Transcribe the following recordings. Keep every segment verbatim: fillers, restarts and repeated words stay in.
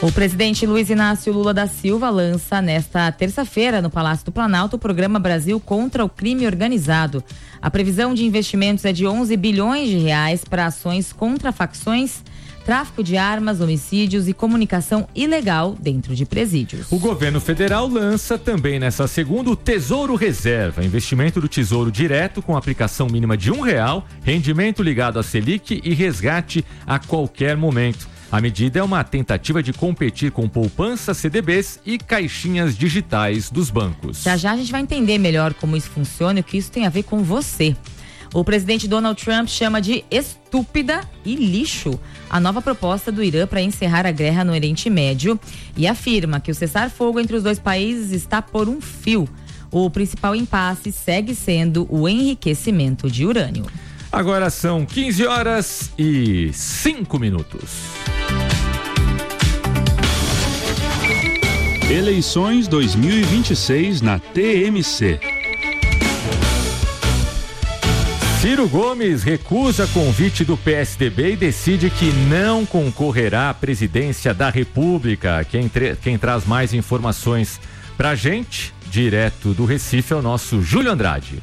O presidente Luiz Inácio Lula da Silva lança nesta terça-feira no Palácio do Planalto o programa Brasil contra o Crime Organizado. A previsão de investimentos é de onze bilhões de reais para ações contra facções, tráfico de armas, homicídios e comunicação ilegal dentro de presídios. O governo federal lança também nessa segunda o Tesouro Reserva, investimento do Tesouro Direto com aplicação mínima de um real, rendimento ligado à Selic e resgate a qualquer momento. A medida é uma tentativa de competir com poupança, C D Bs e caixinhas digitais dos bancos. Já já a gente vai entender melhor como isso funciona e o que isso tem a ver com você. O presidente Donald Trump chama de estúpida e lixo a nova proposta do Irã para encerrar a guerra no Oriente Médio e afirma que o cessar-fogo entre os dois países está por um fio. O principal impasse segue sendo o enriquecimento de urânio. Agora são quinze horas e cinco minutos. Eleições dois mil e vinte e seis na T M C. Ciro Gomes recusa convite do P S D B e decide que não concorrerá à presidência da República. Quem, tre- quem traz mais informações pra gente, direto do Recife, é o nosso Júlio Andrade.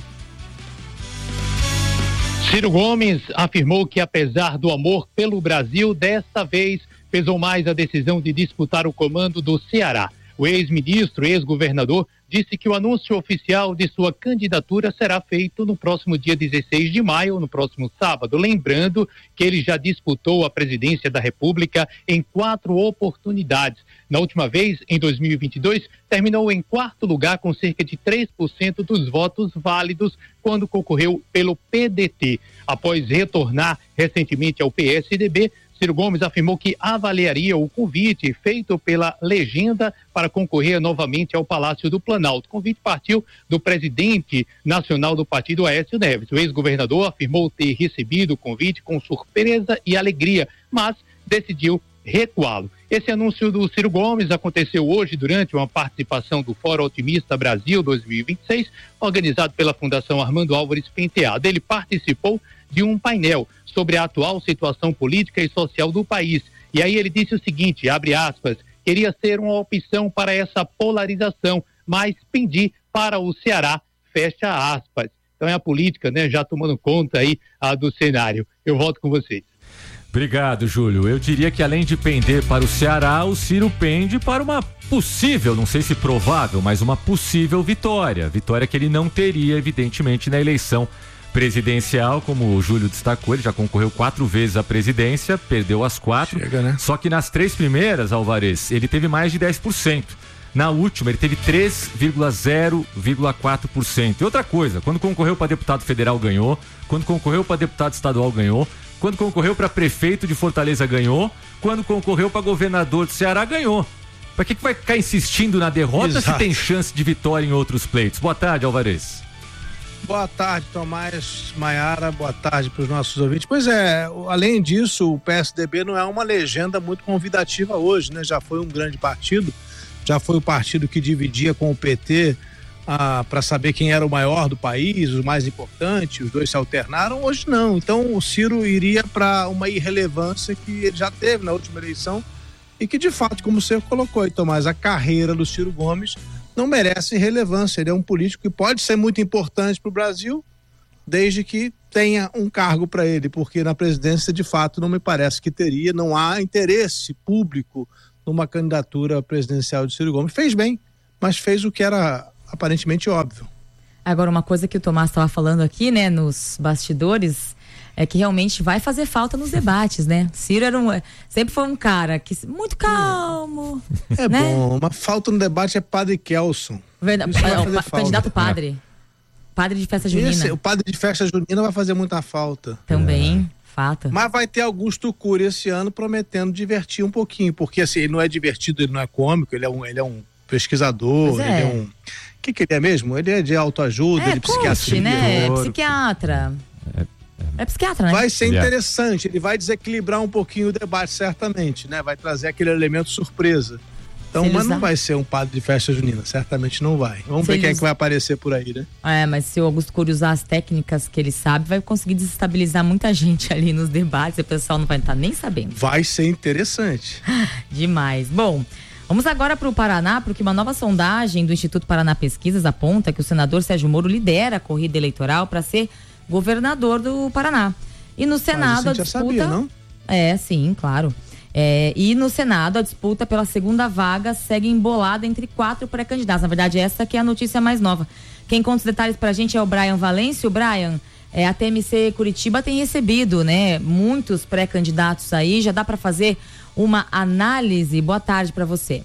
Ciro Gomes afirmou que, apesar do amor pelo Brasil, desta vez pesou mais a decisão de disputar o comando do Ceará. O ex-ministro e ex-governador disse que o anúncio oficial de sua candidatura será feito no próximo dia dezesseis de maio, no próximo sábado. Lembrando que ele já disputou a presidência da República em quatro oportunidades. Na última vez, em dois mil e vinte e dois, terminou em quarto lugar com cerca de três por cento dos votos válidos quando concorreu pelo P D T. Após retornar recentemente ao P S D B, Ciro Gomes afirmou que avaliaria o convite feito pela legenda para concorrer novamente ao Palácio do Planalto. O convite partiu do presidente nacional do partido, Aécio Neves. O ex-governador afirmou ter recebido o convite com surpresa e alegria, mas decidiu recuá-lo. Esse anúncio do Ciro Gomes aconteceu hoje durante uma participação do Fórum Otimista Brasil dois mil e vinte e seis, organizado pela Fundação Armando Álvares Penteado. Ele participou de um painel sobre a atual situação política e social do país. E aí ele disse o seguinte, abre aspas, queria ser uma opção para essa polarização, mas pendi para o Ceará, fecha aspas. Então é a política, né, já tomando conta aí ah, do cenário. Eu volto com vocês. Obrigado, Júlio. Eu diria que além de pender para o Ceará, o Ciro pende para uma possível, não sei se provável, mas uma possível vitória. Vitória que ele não teria, evidentemente, na eleição presidencial, como o Júlio destacou, ele já concorreu quatro vezes à presidência, perdeu as quatro. Chega, né? Só que nas três primeiras, Alvarez, ele teve mais de dez por cento. Na última, ele teve três vírgula zero quatro por cento. E outra coisa, quando concorreu para deputado federal, ganhou. Quando concorreu para deputado estadual, ganhou. Quando concorreu para prefeito de Fortaleza, ganhou. Quando concorreu para governador do Ceará, ganhou. Para que, que vai ficar insistindo na derrota Exato. Se tem chance de vitória em outros pleitos? Boa tarde, Alvarez. Boa tarde, Tomás, Maiara, boa tarde para os nossos ouvintes. Pois é, além disso, o P S D B não é uma legenda muito convidativa hoje, né? Já foi um grande partido, já foi o partido que dividia com o P T ah, para saber quem era o maior do país, o mais importante, os dois se alternaram, hoje não. Então o Ciro iria para uma irrelevância que ele já teve na última eleição e que de fato, como você colocou aí, Tomás, a carreira do Ciro Gomes não merece relevância. Ele é um político que pode ser muito importante para o Brasil, desde que tenha um cargo para ele, porque na presidência, de fato, não me parece que teria, não há interesse público numa candidatura presidencial de Ciro Gomes. Fez bem, mas fez o que era aparentemente óbvio. Agora, uma coisa que o Tomás estava falando aqui, né, nos bastidores, é que realmente vai fazer falta nos debates, né? Ciro era um, sempre foi um cara que muito calmo. É né? bom, mas falta no debate é Padre Kelson. Verdade, é, o pa, candidato padre. É. Padre de festa junina. Esse, o padre de festa junina vai fazer muita falta. Também, é. Fato. Mas vai ter Augusto Cury esse ano prometendo divertir um pouquinho, porque assim, ele não é divertido, ele não é cômico, ele é um, ele é um pesquisador, é. ele é um... O que que ele é mesmo? Ele é de autoajuda, é, ele é coach, psiquiatria. né? É psiquiatra. É. É psiquiatra, né? Vai ser interessante, ele vai desequilibrar um pouquinho o debate, certamente, né? Vai trazer aquele elemento surpresa. Então, mas não vai ser um padre de festa junina, certamente não vai. Vamos ver quem é que vai aparecer por aí, né? É, mas se o Augusto Cury usar as técnicas que ele sabe, vai conseguir desestabilizar muita gente ali nos debates, e o pessoal não vai estar nem sabendo. Vai ser interessante. Demais. Bom, vamos agora para o Paraná, porque uma nova sondagem do Instituto Paraná Pesquisas aponta que o senador Sérgio Moro lidera a corrida eleitoral para ser governador do Paraná. E no Senado a, a disputa... já sabia, não? É, sim, claro. É, e no Senado a disputa pela segunda vaga segue embolada entre quatro pré-candidatos. Na verdade, essa que é a notícia mais nova. Quem conta os detalhes pra gente é o Brian Valêncio. Brian, é, a T M C Curitiba tem recebido, né, muitos pré-candidatos aí. Já dá para fazer uma análise? Boa tarde para você.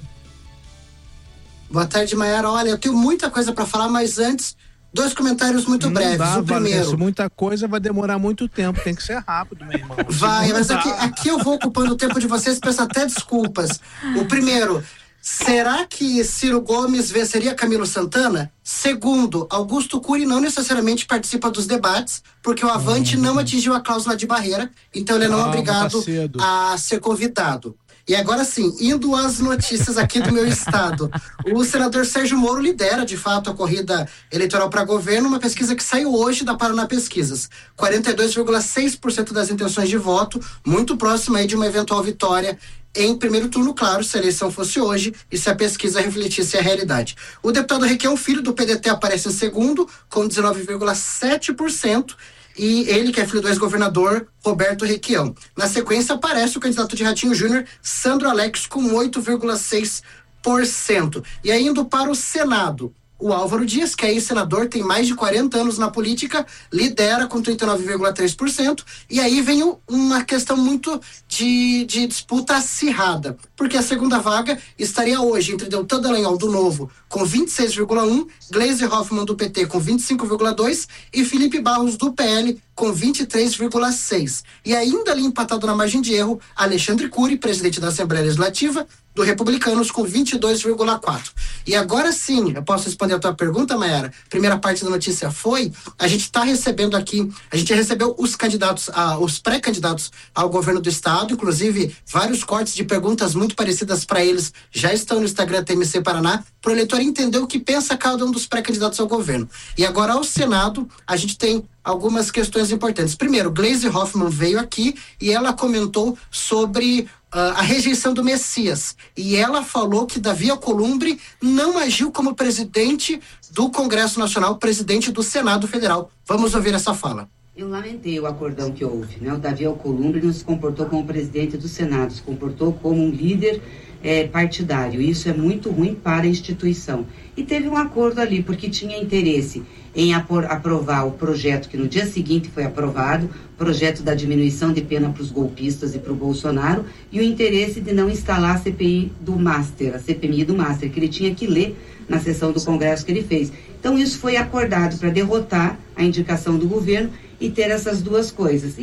Boa tarde, Maiara. Olha, eu tenho muita coisa para falar, mas antes, dois comentários muito não breves. Dá, o primeiro. Valêncio, muita coisa vai demorar muito tempo, tem que ser rápido, meu irmão. Vai, mas aqui, aqui eu vou ocupando o tempo de vocês, peço até desculpas. O primeiro, será que Ciro Gomes venceria Camilo Santana? Segundo, Augusto Cury não necessariamente participa dos debates, porque o Avante hum. não atingiu a cláusula de barreira, então ele não é obrigado tá a ser convidado. E agora sim, indo às notícias aqui do meu estado, o senador Sérgio Moro lidera de fato a corrida eleitoral para governo, uma pesquisa que saiu hoje da Paraná Pesquisas. quarenta e dois vírgula seis por cento das intenções de voto, muito próxima aí de uma eventual vitória em primeiro turno, claro, se a eleição fosse hoje e se a pesquisa refletisse a realidade. O deputado Requião Filho, do P D T, aparece em segundo, com dezenove vírgula sete por cento, e ele, que é filho do ex-governador Roberto Requião. Na sequência, aparece o candidato de Ratinho Júnior, Sandro Alex, com oito vírgula seis por cento. E aí, indo para o Senado, o Álvaro Dias, que é ex-senador, tem mais de quarenta anos na política, lidera com trinta e nove vírgula três por cento. E aí vem o, uma questão muito de, de disputa acirrada, porque a segunda vaga estaria hoje entre Deltan Dallagnol, do Novo, com vinte e seis vírgula um por cento, Gleisi Hoffmann, do P T, com vinte e cinco vírgula dois por cento e Felipe Barros, do P L, com vinte e três vírgula seis por cento. E ainda ali empatado na margem de erro, Alexandre Cury, presidente da Assembleia Legislativa, do Republicanos, com vinte e dois vírgula quatro por cento. E agora sim, eu posso responder a tua pergunta, Mayara? Primeira parte da notícia foi, a gente está recebendo aqui, a gente recebeu os candidatos, ah, os pré-candidatos ao governo do estado, inclusive vários cortes de perguntas muito parecidas para eles já estão no Instagram T M C Paraná, para o eleitor entender o que pensa cada um dos pré-candidatos ao governo. E agora ao Senado, a gente tem algumas questões importantes. Primeiro, Gleisi Hoffmann veio aqui e ela comentou sobre uh, a rejeição do Messias. E ela falou que Davi Alcolumbre não agiu como presidente do Congresso Nacional, presidente do Senado Federal. Vamos ouvir essa fala. Eu lamentei o acordão que houve, né? O Davi Alcolumbre não se comportou como presidente do Senado, se comportou como um líder é, partidário. Isso é muito ruim para a instituição. E teve um acordo ali, porque tinha interesse em apor, aprovar o projeto que no dia seguinte foi aprovado, projeto da diminuição de pena para os golpistas e para o Bolsonaro, e o interesse de não instalar a C P I do Master, a C P M I do Master, que ele tinha que ler na sessão do Congresso que ele fez. Então isso foi acordado para derrotar a indicação do governo e ter essas duas coisas.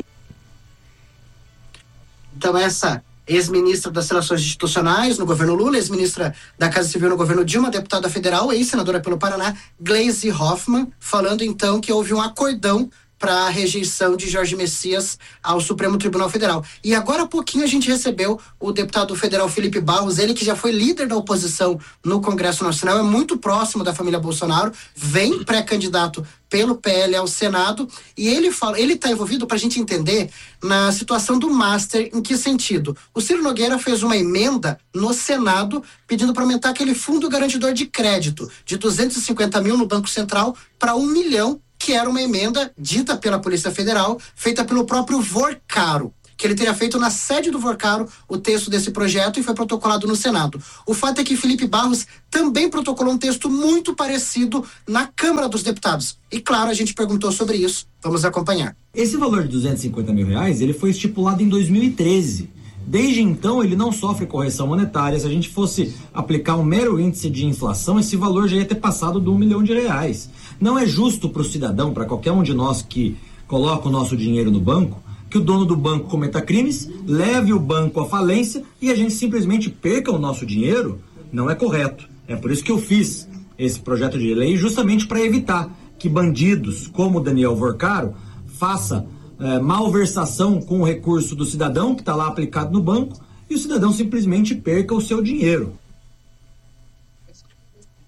Então essa ex-ministra das Relações Institucionais no governo Lula, ex-ministra da Casa Civil no governo Dilma, deputada federal, ex-senadora pelo Paraná, Gleisi Hoffmann, falando então que houve um acordão para a rejeição de Jorge Messias ao Supremo Tribunal Federal. E agora há pouquinho a gente recebeu o deputado federal Felipe Barros, ele que já foi líder da oposição no Congresso Nacional, é muito próximo da família Bolsonaro, vem pré-candidato pelo P L ao Senado, e ele fala, ele está envolvido, para a gente entender, na situação do Master. Em que sentido? O Ciro Nogueira fez uma emenda no Senado pedindo para aumentar aquele fundo garantidor de crédito de duzentos e cinquenta mil no Banco Central para um milhão, que era uma emenda dita pela Polícia Federal, feita pelo próprio Vorcaro, que ele teria feito na sede do Vorcaro o texto desse projeto e foi protocolado no Senado. O fato é que Felipe Barros também protocolou um texto muito parecido na Câmara dos Deputados. E claro, a gente perguntou sobre isso. Vamos acompanhar. Esse valor de duzentos e cinquenta mil reais, ele foi estipulado em dois mil e treze. Desde então, ele não sofre correção monetária. Se a gente fosse aplicar um mero índice de inflação, esse valor já ia ter passado de um milhão de reais. Não é justo para o cidadão, para qualquer um de nós que coloca o nosso dinheiro no banco, que o dono do banco cometa crimes, leve o banco à falência e a gente simplesmente perca o nosso dinheiro. Não é correto. É por isso que eu fiz esse projeto de lei, justamente para evitar que bandidos como Daniel Vorcaro faça é, malversação com o recurso do cidadão que está lá aplicado no banco e o cidadão simplesmente perca o seu dinheiro.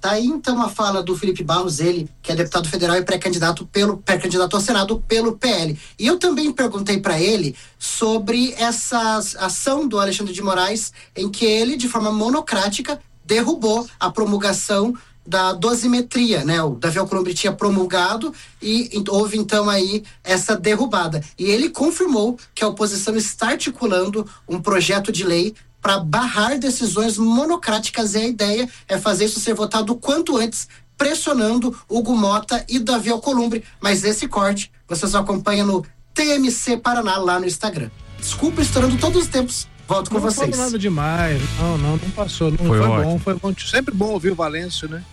Tá aí então a fala do Felipe Barros, ele que é deputado federal e pré-candidato pelo pré-candidato ao Senado pelo P L. E eu também perguntei para ele sobre essa ação do Alexandre de Moraes, em que ele, de forma monocrática, derrubou a promulgação da dosimetria, né? O Davi Alcolumbre tinha promulgado e houve então aí essa derrubada. E ele confirmou que a oposição está articulando um projeto de lei para barrar decisões monocráticas, e a ideia é fazer isso ser votado o quanto antes, pressionando Hugo Mota e Davi Alcolumbre. Mas esse corte vocês acompanham no T M C Paraná lá no Instagram. Desculpa, estourando todos os tempos. Volto com não vocês. Não foi nada demais. Não, não, não passou. Não foi, foi bom, foi bom. Sempre bom ouvir o Valêncio, né?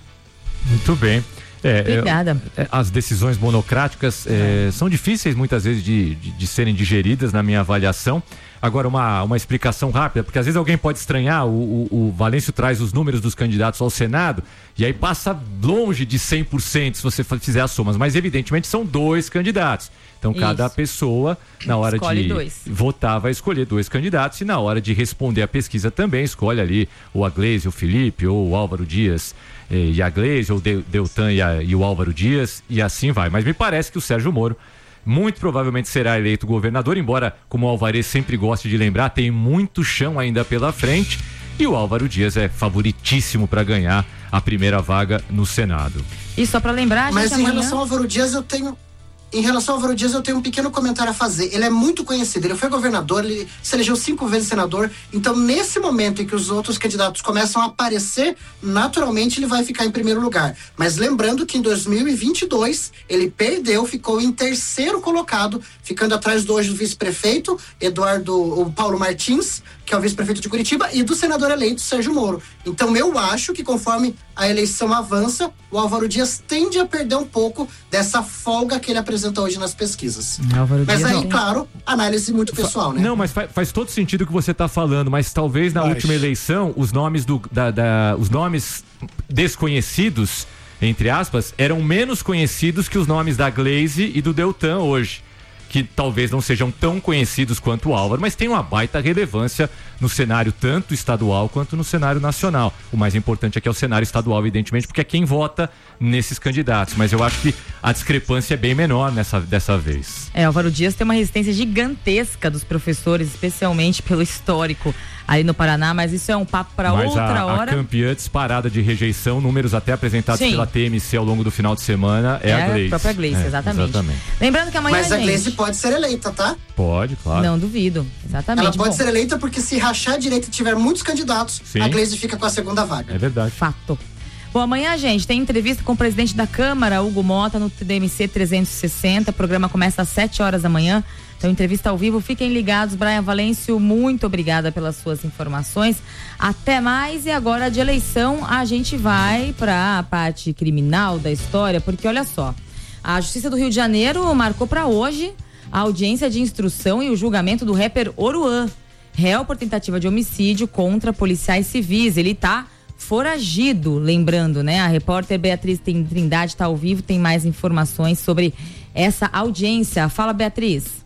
Muito bem. É, Obrigada. É, as decisões monocráticas é, são difíceis muitas vezes de, de, de serem digeridas na minha avaliação. Agora, uma, uma explicação rápida, porque às vezes alguém pode estranhar, o, o, o Valêncio traz os números dos candidatos ao Senado e aí passa longe de cem por cento se você fizer as somas, mas evidentemente são dois candidatos. Então, cada Isso. pessoa, na hora escolhe de dois. votar, vai escolher dois candidatos e na hora de responder a pesquisa também escolhe ali ou a Gleisi, o Felipe, ou o Álvaro Dias eh, e a Gleisi, ou o Deltan e, a, e o Álvaro Dias, e assim vai. Mas me parece que o Sérgio Moro muito provavelmente será eleito governador, embora, como o Alvarez sempre goste de lembrar, tem muito chão ainda pela frente, e o Álvaro Dias é favoritíssimo para ganhar a primeira vaga no Senado. E só para lembrar, mas gente, em amanhã... relação ao Álvaro Dias, eu tenho Em relação ao Álvaro Dias, eu tenho um pequeno comentário a fazer. Ele é muito conhecido, ele foi governador, ele se elegeu cinco vezes senador, então nesse momento em que os outros candidatos começam a aparecer, naturalmente ele vai ficar em primeiro lugar. Mas lembrando que em dois mil e vinte e dois ele perdeu, ficou em terceiro colocado, ficando atrás do hoje do vice-prefeito, Eduardo o Paulo Martins, que é o vice-prefeito de Curitiba, e do senador eleito, Sérgio Moro. Então eu acho que conforme a eleição avança, o Álvaro Dias tende a perder um pouco dessa folga que ele apresenta hoje nas pesquisas. Álvaro mas Dias aí, não. claro, análise muito pessoal, né? Não, mas faz, faz todo sentido o que você está falando, mas talvez na Faz. última eleição os nomes do, da, da, os nomes desconhecidos, entre aspas, eram menos conhecidos que os nomes da Gleisi e do Deltan hoje, que talvez não sejam tão conhecidos quanto o Álvaro, mas tem uma baita relevância no cenário tanto estadual quanto no cenário nacional. O mais importante é que é o cenário estadual, evidentemente, porque é quem vota nesses candidatos, mas eu acho que a discrepância é bem menor nessa, dessa vez. É, Álvaro Dias tem uma resistência gigantesca dos professores, especialmente pelo histórico aí no Paraná, mas isso é um papo para outra a, hora. A campeã disparada de rejeição, números até apresentados Sim. pela T M C ao longo do final de semana, é, é a Gleisi. É a própria Gleisi, é, exatamente. exatamente. Lembrando que amanhã, Mas a gente... Gleisi pode ser eleita, tá? Pode, claro. Não duvido, exatamente. Ela pode Bom, ser eleita porque se rachar a direita e tiver muitos candidatos, Sim. a Gleisi fica com a segunda vaga. É verdade. Fato. Bom, amanhã, gente, tem entrevista com o presidente da Câmara, Hugo Mota, no T D M C trezentos e sessenta. O programa começa às sete horas da manhã. Então, entrevista ao vivo. Fiquem ligados. Brian Valêncio, muito obrigada pelas suas informações. Até mais. E agora, de eleição, a gente vai para a parte criminal da história, porque olha só, a Justiça do Rio de Janeiro marcou para hoje a audiência de instrução e o julgamento do rapper Oruan, réu por tentativa de homicídio contra policiais civis. Ele tá foragido, lembrando, né? A repórter Beatriz Trindade está ao vivo, tem mais informações sobre essa audiência. Fala, Beatriz.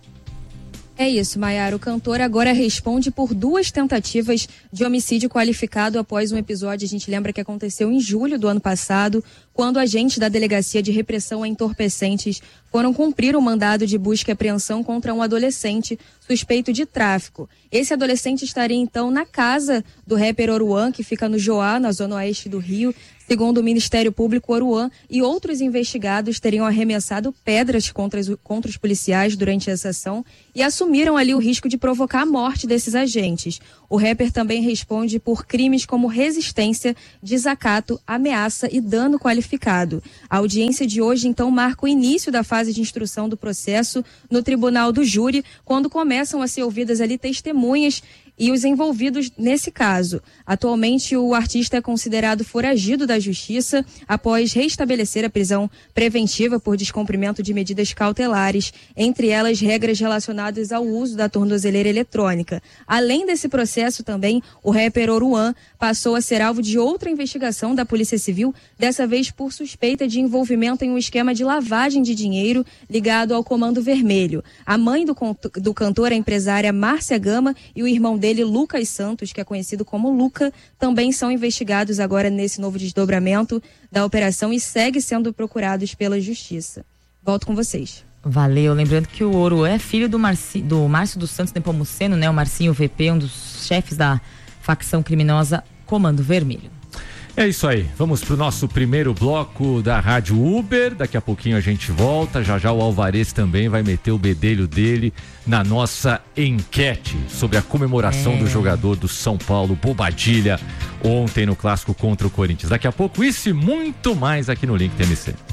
É isso, Maiara. O cantor agora responde por duas tentativas de homicídio qualificado após um episódio, a gente lembra que aconteceu em julho do ano passado, quando agentes da Delegacia de Repressão a Entorpecentes foram cumprir um mandado de busca e apreensão contra um adolescente suspeito de tráfico. Esse adolescente estaria, então, na casa do rapper Oruan, que fica no Joá, na zona oeste do Rio. Segundo o Ministério Público, Oruan e outros investigados teriam arremessado pedras contra os, contra os policiais durante essa ação e assumiram ali o risco de provocar a morte desses agentes. O rapper também responde por crimes como resistência, desacato, ameaça e dano qualificado. A audiência de hoje, então, marca o início da fase de instrução do processo no Tribunal do Júri, quando começam a ser ouvidas ali testemunhas e os envolvidos nesse caso. Atualmente, o artista é considerado foragido da Justiça após restabelecer a prisão preventiva por descumprimento de medidas cautelares, entre elas regras relacionadas ao uso da tornozeleira eletrônica. Além desse processo também, o rapper Oruan passou a ser alvo de outra investigação da Polícia Civil, dessa vez por suspeita de envolvimento em um esquema de lavagem de dinheiro ligado ao Comando Vermelho. A mãe do, do cantor, a empresária Márcia Gama, e o irmão dele, dele, Lucas Santos, que é conhecido como Luca, também são investigados agora nesse novo desdobramento da operação e seguem sendo procurados pela justiça. Volto com vocês. Valeu, lembrando que o ouro é filho do, Marci, do Márcio dos Santos Nepomuceno, né? O Marcinho V P, um dos chefes da facção criminosa Comando Vermelho. É isso aí, vamos pro nosso primeiro bloco da Rádio Uber, daqui a pouquinho a gente volta, já já o Alvarez também vai meter o bedelho dele na nossa enquete sobre a comemoração é. do jogador do São Paulo, Bobadilha, ontem no clássico contra o Corinthians. Daqui a pouco isso e muito mais aqui no Link T M C.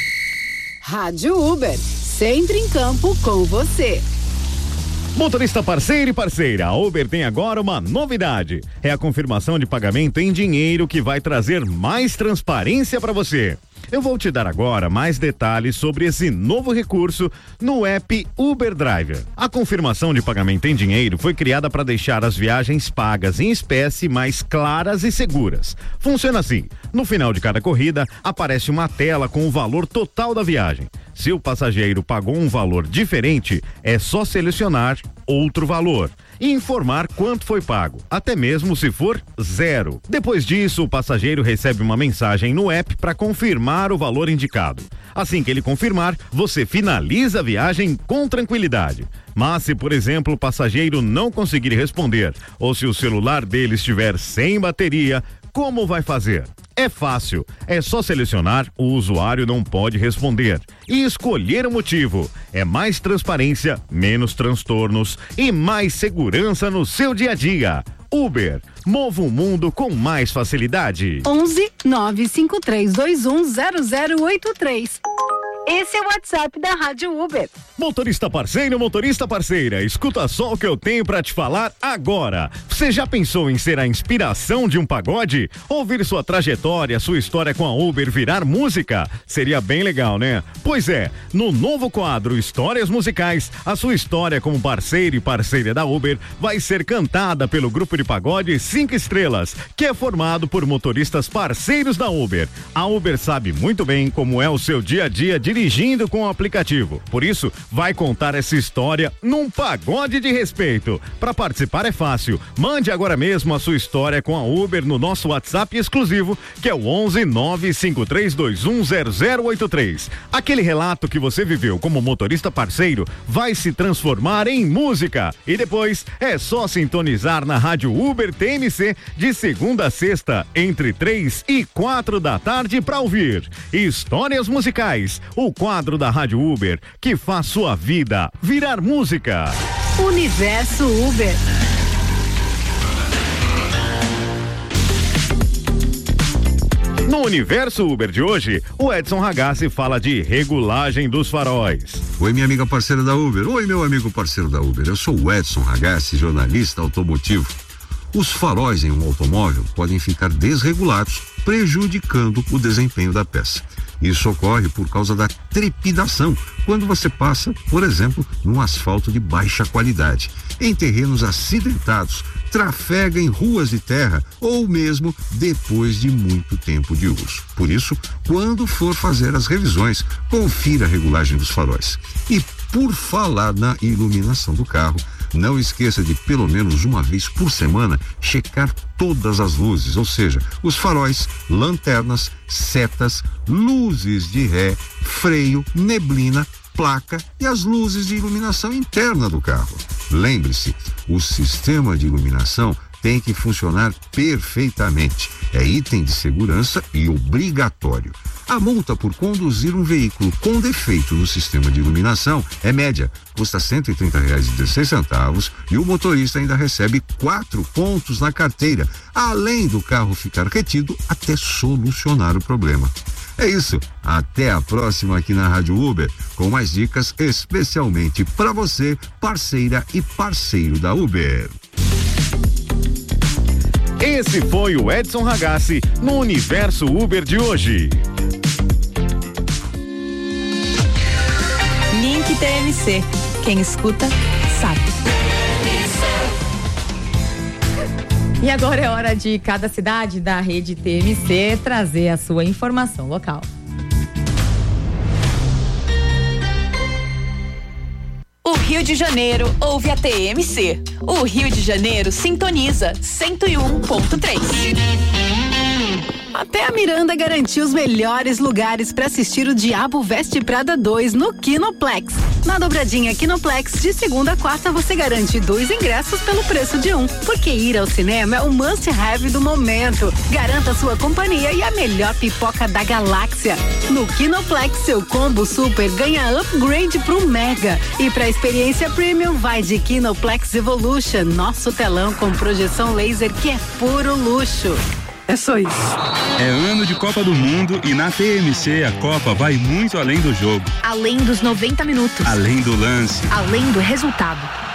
Rádio Uber, sempre em campo com você. Motorista parceiro e parceira, a Uber tem agora uma novidade. É a confirmação de pagamento em dinheiro que vai trazer mais transparência para você. Eu vou te dar agora mais detalhes sobre esse novo recurso no app Uber Driver. A confirmação de pagamento em dinheiro foi criada para deixar as viagens pagas em espécie mais claras e seguras. Funciona assim: no final de cada corrida aparece uma tela com o valor total da viagem. Se o passageiro pagou um valor diferente, é só selecionar outro valor e informar quanto foi pago, até mesmo se for zero. Depois disso, o passageiro recebe uma mensagem no app para confirmar o valor indicado. Assim que ele confirmar, você finaliza a viagem com tranquilidade. Mas se, por exemplo, o passageiro não conseguir responder ou se o celular dele estiver sem bateria, como vai fazer? É fácil, é só selecionar o usuário não pode responder e escolher o motivo. É mais transparência, menos transtornos e mais segurança no seu dia a dia. Uber, mova o mundo com mais facilidade. onze nove cinco três dois um zero zero oito três. Esse é o WhatsApp da Rádio Uber. Motorista parceiro, motorista parceira, escuta só o que eu tenho pra te falar agora. Você já pensou em ser a inspiração de um pagode? Ouvir sua trajetória, sua história com a Uber virar música? Seria bem legal, né? Pois é, no novo quadro Histórias Musicais, a sua história como parceiro e parceira da Uber vai ser cantada pelo grupo de pagode Cinco Estrelas, que é formado por motoristas parceiros da Uber. A Uber sabe muito bem como é o seu dia a dia dirigindo com o aplicativo. Por isso, vai contar essa história num pagode de respeito. Para participar é fácil. Mande agora mesmo a sua história com a Uber no nosso WhatsApp exclusivo, que é o onze nove cinco três dois um zero zero oito três. Aquele relato que você viveu como motorista parceiro vai se transformar em música. E depois é só sintonizar na Rádio Uber T M C de segunda a sexta, entre três e quatro da tarde para ouvir Histórias Musicais, o quadro da Rádio Uber que faz sua vida virar música. Universo Uber. No Universo Uber de hoje, o Edson Ragazzi fala de regulagem dos faróis. Oi, minha amiga parceira da Uber. Oi, meu amigo parceiro da Uber. Eu sou o Edson Ragazzi, jornalista automotivo. Os faróis em um automóvel podem ficar desregulados, prejudicando o desempenho da peça. Isso ocorre por causa da trepidação, quando você passa, por exemplo, num asfalto de baixa qualidade, em terrenos acidentados, trafega em ruas de terra ou mesmo depois de muito tempo de uso. Por isso, quando for fazer as revisões, confira a regulagem dos faróis. E por falar na iluminação do carro, não esqueça de pelo menos uma vez por semana checar todas as luzes, ou seja, os faróis, lanternas, setas, luzes de ré, freio, neblina, placa e as luzes de iluminação interna do carro. Lembre-se, o sistema de iluminação tem que funcionar perfeitamente. É item de segurança e obrigatório. A multa por conduzir um veículo com defeito no sistema de iluminação é média, custa cento e trinta reais e dezesseis centavos e o motorista ainda recebe quatro pontos na carteira, além do carro ficar retido até solucionar o problema. É isso, até a próxima aqui na Rádio Uber, com mais dicas especialmente para você, parceira e parceiro da Uber. Esse foi o Edson Ragazzi no Universo Uber de hoje. Link T M C. Quem escuta, sabe. E agora é hora de cada cidade da rede T M C trazer a sua informação local. O Rio de Janeiro, ouve a T M C. O Rio de Janeiro sintoniza cento e um ponto três. Até a Miranda garantiu os melhores lugares para assistir o Diabo Veste Prada dois no Kinoplex. Na dobradinha Kinoplex, de segunda a quarta, você garante dois ingressos pelo preço de um. Porque ir ao cinema é o must-have do momento. Garanta sua companhia e a melhor pipoca da galáxia. No Kinoplex, seu combo super ganha upgrade pro Mega. E pra experiência premium, vai de Kinoplex Evolution, nosso telão com projeção laser que é puro luxo. É só isso. É ano de Copa do Mundo e na T M C a Copa vai muito além do jogo. Além dos noventa minutos. Além do lance. Além do resultado.